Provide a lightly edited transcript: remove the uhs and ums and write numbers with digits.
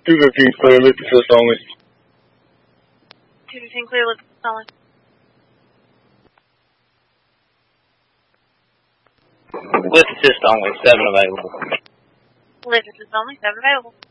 215 clear, lift assist only. 215 clear, lift assist only. Lift assist only, 7 available. Lift assist only, 7 available.